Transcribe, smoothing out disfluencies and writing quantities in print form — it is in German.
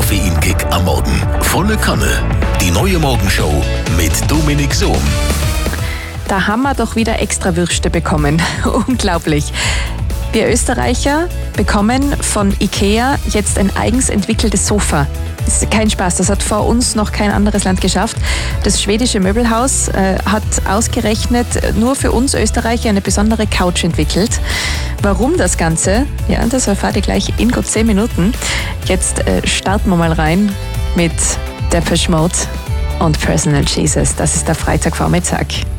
Koffeinkick am Morgen. Volle Kanne. Die neue Morgenshow mit Dominik Sohm. Da haben wir doch wieder extra Würste bekommen. Unglaublich. Wir Österreicher bekommen von IKEA jetzt ein eigens entwickeltes Sofa. Das ist kein Spaß, das hat vor uns noch kein anderes Land geschafft. Das schwedische Möbelhaus hat ausgerechnet nur für uns Österreicher eine besondere Couch entwickelt. Warum das Ganze? Ja, das erfahrt ihr gleich in gut 10 Minuten. Jetzt starten wir mal rein mit Depeche Mode und Personal Jesus. Das ist der Freitagvormittag.